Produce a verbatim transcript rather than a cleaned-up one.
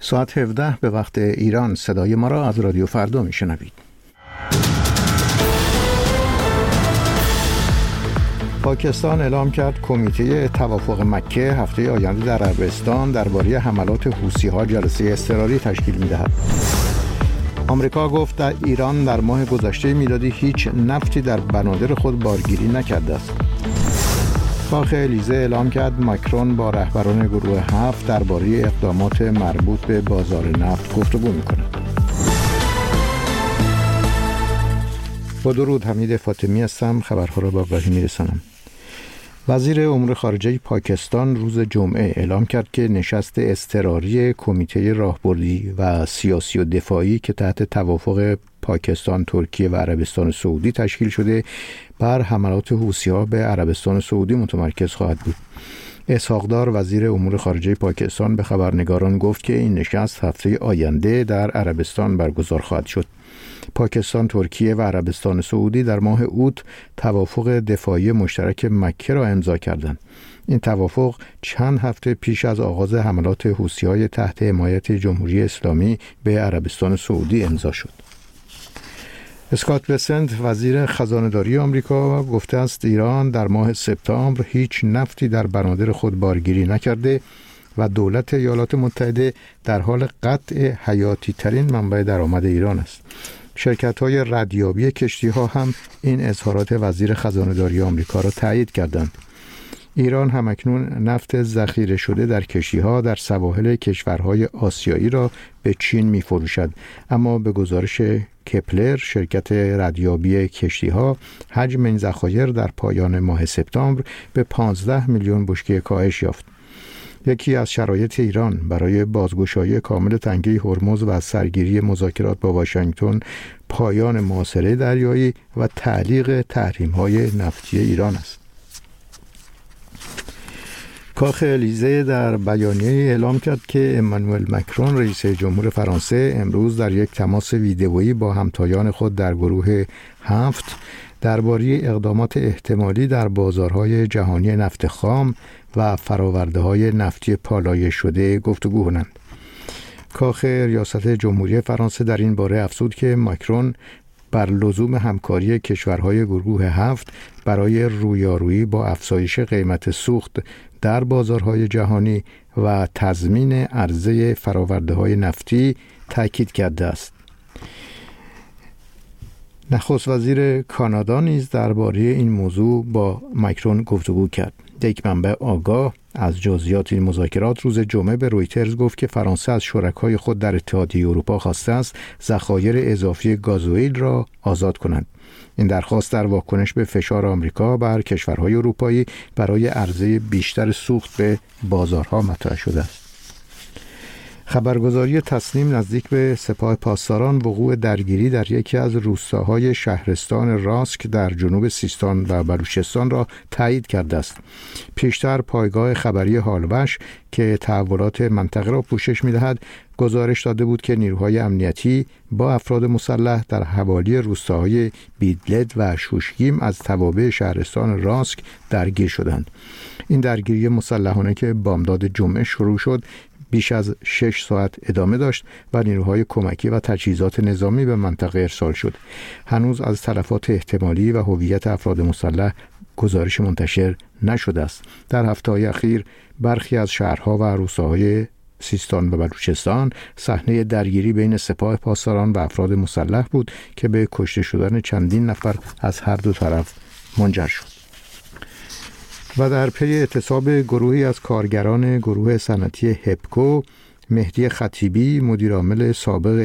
ساعت هفده به وقت ایران صدای ما را از رادیو فردا میشنوید. پاکستان اعلام کرد کمیته توافق مکه هفته آینده در عربستان درباره حملات حوثی‌ها جلسه اضطراری تشکیل می‌دهد. آمریکا گفت در ایران در ماه گذشته میلادی هیچ نفتی در بنادر خود بارگیری نکرده است. کاخ الیزه اعلام کرد ماکرون با رهبران گروه هفت درباره اقدامات مربوط به بازار نفت گفتگو می‌کند. با درود، حمید فاطمی هستم. خبرها را با آگاهی می‌رسانم. وزیر امور خارجه پاکستان روز جمعه اعلام کرد که نشست اضطراری کمیته راهبردی و سیاسی و دفاعی که تحت توافق پاکستان، ترکیه و عربستان سعودی تشکیل شده بر حملات حوثی‌ها به عربستان سعودی متمرکز خواهد بود. اسحاق دار وزیر امور خارجه پاکستان به خبرنگاران گفت که این نشست هفته آینده در عربستان برگزار خواهد شد. پاکستان، ترکیه و عربستان سعودی در ماه اوت توافق دفاعی مشترک مکه را امضا کردند. این توافق چند هفته پیش از آغاز حملات حوثی‌های تحت حمایت جمهوری اسلامی به عربستان سعودی امضا شد. اسکات بسنت وزیر خزانه‌داری آمریکا گفته است ایران در ماه سپتامبر هیچ نفتی در بنادر خود بارگیری نکرده و دولت ایالات متحده در حال قطع حیاتی ترین منبع درآمد ایران است. شرکت‌های ردیابی کشتی‌ها هم این اظهارات وزیر خزانه‌داری آمریکا را تایید کردند. ایران همکنون نفت ذخیره شده در کشتی‌ها در سواحل کشورهای آسیایی را به چین می‌فروشد، اما به گزارش کپلر شرکت ردیابی کشتی‌ها حجم این ذخایر در پایان ماه سپتامبر به پانزده میلیون بشکه کاهش یافت. یکی از شرایط ایران برای بازگشایی کامل تنگه هرمز و سرگیری مذاکرات با واشنگتن پایان محاصره دریایی و تعلیق تحریم‌های نفتی ایران است. کاخ الیزه در بیانیه اعلام کرد که امانوئل ماکرون رئیس جمهور فرانسه امروز در یک تماس ویدئویی با همتایان خود در گروه هفت درباره اقدامات احتمالی در بازارهای جهانی نفت خام و فرآورده‌های نفتی پالایش شده گفتگو کنند. کاخ ریاست جمهوری فرانسه در این باره افزود که ماکرون بر لزوم همکاری کشورهای گروه هفت برای رویارویی با افزایش قیمت سوخت در بازارهای جهانی و تضمین عرضه فرآورده‌های نفتی تاکید کرده است. نخست وزیر کانادا نیز درباره این موضوع با ماکرون گفتگو کرد. یک منبع آگاه از جزئیات این مذاکرات روز جمعه به رویترز گفت که فرانسه از شرکای خود در اتحادیه اروپا خواسته است ذخایر اضافی گازوئیل را آزاد کنند. این درخواست در واکنش به فشار آمریکا بر کشورهای اروپایی برای عرضه بیشتر سوخت به بازارها مطرح شده است. خبرگزاری تسنیم نزدیک به سپاه پاسداران وقوع درگیری در یکی از روستاهای شهرستان راسک در جنوب سیستان و بلوچستان را تایید کرده است. پیشتر پایگاه خبری هالوش که تحولات منطقه را پوشش می‌دهد گزارش داده بود که نیروهای امنیتی با افراد مسلح در حوالی روستاهای بیدلد و شوشگیم از توابع شهرستان راسک درگیر شدند. این درگیری مسلحانه که بامداد جمعه شروع شد بیش از شش ساعت ادامه داشت و نیروهای کمکی و تجهیزات نظامی به منطقه ارسال شد. هنوز از تلفات احتمالی و هویت افراد مسلح گزارش منتشر نشده است. در هفته‌های اخیر برخی از شهرها و روستاهای سیستان و بلوچستان صحنه درگیری بین سپاه پاسداران و افراد مسلح بود که به کشته شدن چندین نفر از هر دو طرف منجر شد. و در پی اعتصاب گروهی از کارگران گروه صنعتی هپکو، مهدی خطیبی مدیرعامل سابق